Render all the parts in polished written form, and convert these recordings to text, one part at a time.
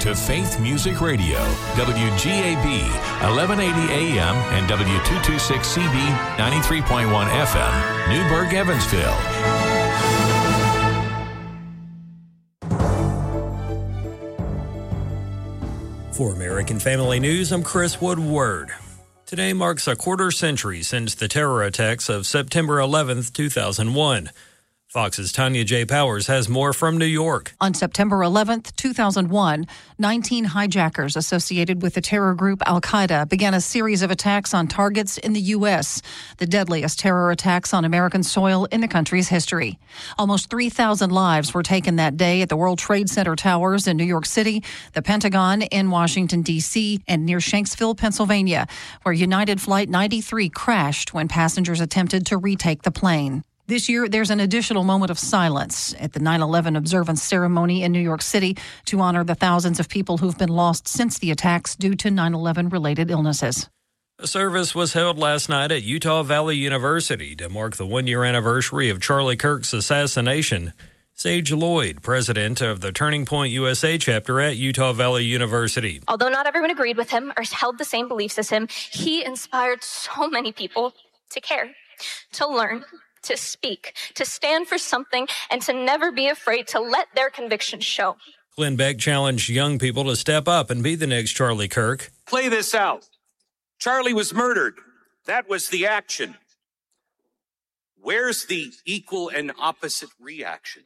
to Faith Music Radio, WGAB, 1180 AM and W226CB, 93.1 FM, Newburgh, Evansville. For American Family News, I'm Chris Woodward. Today marks a quarter century since the terror attacks of September 11th, 2001. Fox's Tanya J. Powers has more from New York. On September 11th, 2001, 19 hijackers associated with the terror group Al-Qaeda began a series of attacks on targets in the U.S., the deadliest terror attacks on American soil in the country's history. Almost 3,000 lives were taken that day at the World Trade Center towers in New York City, the Pentagon in Washington, D.C., and near Shanksville, Pennsylvania, where United Flight 93 crashed when passengers attempted to retake the plane. This year, there's an additional moment of silence at the 9/11 observance ceremony in New York City to honor the thousands of people who've been lost since the attacks due to 9/11-related illnesses. A service was held last night at Utah Valley University to mark the one-year anniversary of Charlie Kirk's assassination. Sage Lloyd, president of the Turning Point USA chapter at Utah Valley University. Although not everyone agreed with him or held the same beliefs as him, he inspired so many people to care, to learn, to speak, to stand for something, and to never be afraid to let their convictions show. Glenn Beck challenged young people to step up and be the next Charlie Kirk. Play this out. Charlie was murdered. That was the action. Where's the equal and opposite reaction?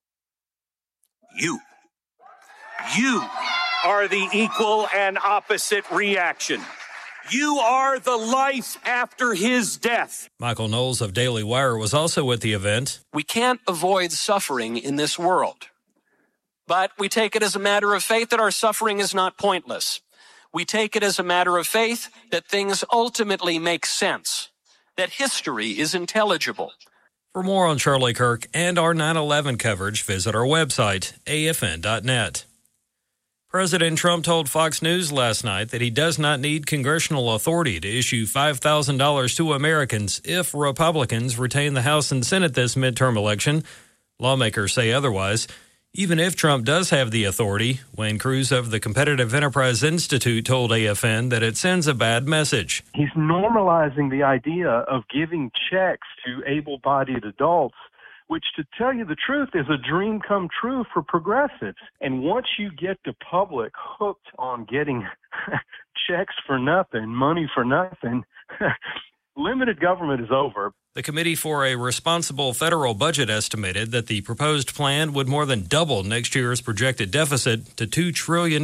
You. You are the equal and opposite reaction. You are the life after his death. Michael Knowles of Daily Wire was also at the event. We can't avoid suffering in this world, but we take it as a matter of faith that our suffering is not pointless. We take it as a matter of faith that things ultimately make sense, that history is intelligible. For more on Charlie Kirk and our 9/11 coverage, visit our website, afn.net. President Trump told Fox News last night that he does not need congressional authority to issue $5,000 to Americans if Republicans retain the House and Senate this midterm election. Lawmakers say otherwise. Even if Trump does have the authority, Wayne Cruz of the Competitive Enterprise Institute told AFN that it sends a bad message. He's normalizing the idea of giving checks to able-bodied adults, which, to tell you the truth, is a dream come true for progressives. And once you get the public hooked on getting checks for nothing, money for nothing, limited government is over. The Committee for a Responsible Federal Budget estimated that the proposed plan would more than double next year's projected deficit to $2 trillion.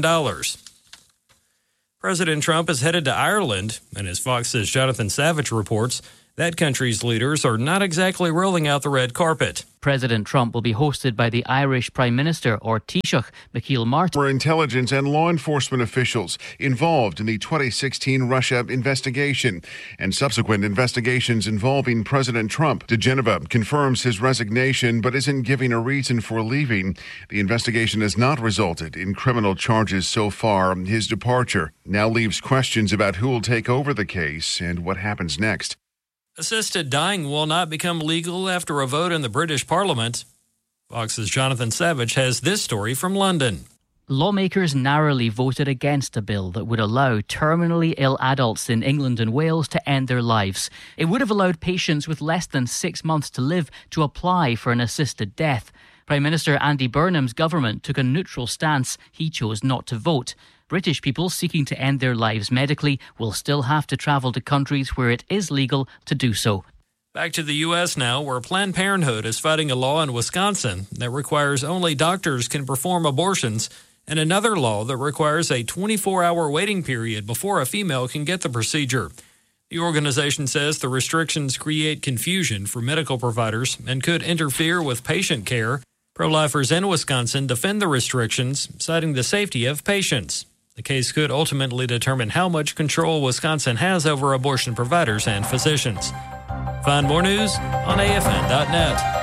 President Trump is headed to Ireland, and as Fox's Jonathan Savage reports, that country's leaders are not exactly rolling out the red carpet. President Trump will be hosted by the Irish Prime Minister, or Taoiseach, Micheál Martin. Were intelligence and law enforcement officials involved in the 2016 Russia investigation and subsequent investigations involving President Trump. De Geneva confirms his resignation but isn't giving a reason for leaving. The investigation has not resulted in criminal charges so far. His departure now leaves questions about who will take over the case and what happens next. Assisted dying will not become legal after a vote in the British Parliament. Fox's Jonathan Savage has this story from London. Lawmakers narrowly voted against a bill that would allow terminally ill adults in England and Wales to end their lives. It would have allowed patients with less than 6 months to live to apply for an assisted death. Prime Minister Andy Burnham's government took a neutral stance. He chose not to vote. British people seeking to end their lives medically will still have to travel to countries where it is legal to do so. Back to the U.S. now, where Planned Parenthood is fighting a law in Wisconsin that requires only doctors can perform abortions, and another law that requires a 24-hour waiting period before a female can get the procedure. The organization says the restrictions create confusion for medical providers and could interfere with patient care. Pro-lifers in Wisconsin defend the restrictions, citing the safety of patients. The case could ultimately determine how much control Wisconsin has over abortion providers and physicians. Find more news on AFN.net.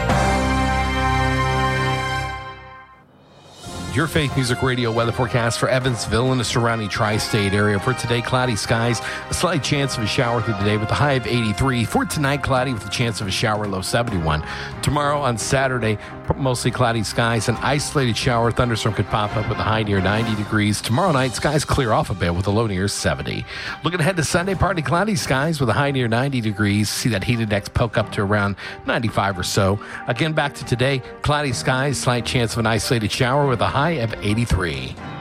Your Faith Music Radio weather forecast for Evansville and the surrounding tri-state area. For today, cloudy skies, a slight chance of a shower through the day with a high of 83. For tonight, cloudy with a chance of a shower, low 71. Tomorrow on Saturday, mostly cloudy skies. An isolated shower thunderstorm could pop up with a high near 90 degrees. Tomorrow night, skies clear off a bit with a low near 70. Looking ahead to Sunday, partly cloudy skies with a high near 90 degrees. See that heat index poke up to around 95 or so. Again, back to today, cloudy skies, slight chance of an isolated shower with a high of 83.